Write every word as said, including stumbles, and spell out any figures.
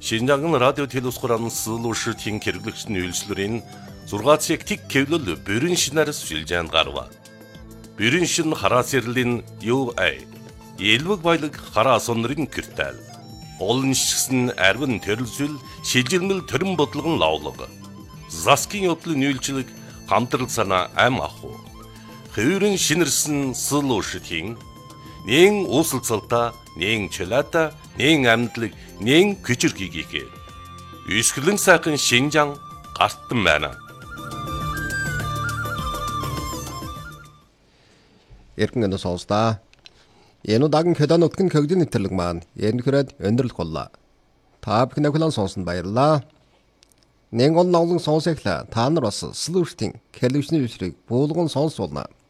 Шинжаан радио телевизээр сэлүүшийн хэрэглэгчний үйлчлэрийн зургаат сектик кевлэл бүрэн шинээр сүлжээнд гарва. Бүрэн шин хараа сэрлийн ю эй элвэг баялаг хараа сонрын киртэл. Олон шигсэн арвин төрөлсөл шилжилмэл төрөн бодлогон лавлаг. Заскин явдлын үйлчлэг хамтрал санаа ам аху. Хөвөрөн шинэрсэн сэлүүшийн нэн усалцалта, нэн чөлөөта, нэн амьдлаг, нэн күчирхийгээ. Үсгэлэн сайхан Шинжаан гартан байна. Эргэн энэ сонсдаа. Энэ удагийн хөдөө нутгийн хөгжлийн нэвтрэлэг маань ерөнхийдөө өндөрлөх боллоо. Та бүхэн ахлан сонсон баярлалаа. Нэн гол ноолон сонсохлаа. Та нар бас сэлүүшийн телевизний үсрэг буулган сонсуулна.